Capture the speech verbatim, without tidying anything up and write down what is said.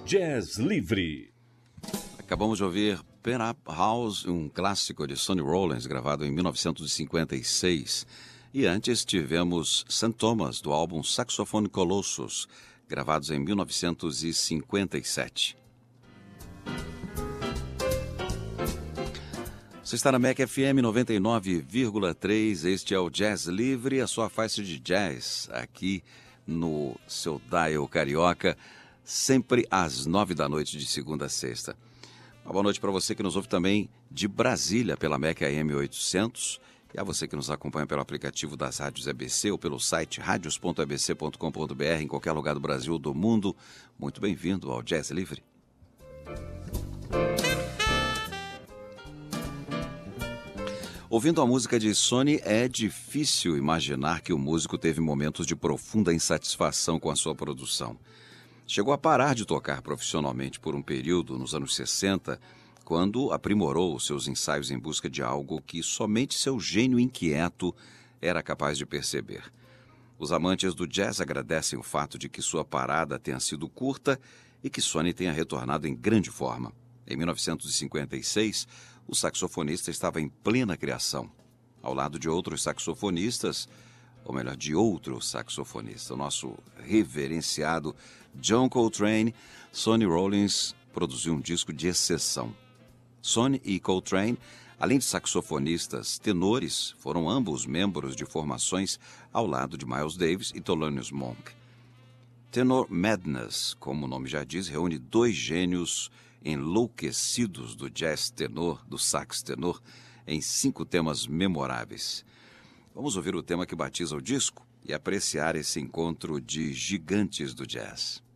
Jazz Livre. Acabamos de ouvir Pen Up House, um clássico de Sonny Rollins, gravado em mil novecentos e cinquenta e seis. E antes tivemos Saint Thomas, do álbum Saxophone Colossus, gravados em mil novecentos e cinquenta e sete. Você está na M E C F M noventa e nove vírgula três, este é o Jazz Livre, a sua faixa de jazz, aqui no seu dial carioca, sempre às nove da noite, de segunda a sexta. Uma boa noite para você que nos ouve também de Brasília, pela M E C A M oitocentos, e a você que nos acompanha pelo aplicativo das rádios E B C ou pelo site radios ponto e b c ponto com ponto b r, em qualquer lugar do Brasil ou do mundo. Muito bem-vindo ao Jazz Livre. Ouvindo a música de Sonny, é difícil imaginar que o músico teve momentos de profunda insatisfação com a sua produção. Chegou a parar de tocar profissionalmente por um período, nos anos sessenta, quando aprimorou os seus ensaios em busca de algo que somente seu gênio inquieto era capaz de perceber. Os amantes do jazz agradecem o fato de que sua parada tenha sido curta e que Sonny tenha retornado em grande forma. Em mil novecentos e cinquenta e seis, o saxofonista estava em plena criação. Ao lado de outros saxofonistas, ou melhor, de outro saxofonista, o nosso reverenciado John Coltrane, Sonny Rollins produziu um disco de exceção. Sonny e Coltrane, além de saxofonistas tenores, foram ambos membros de formações ao lado de Miles Davis e Thelonious Monk. Tenor Madness, como o nome já diz, reúne dois gênios enlouquecidos do jazz tenor, do sax tenor, em cinco temas memoráveis. Vamos ouvir o tema que batiza o disco e apreciar esse encontro de gigantes do jazz.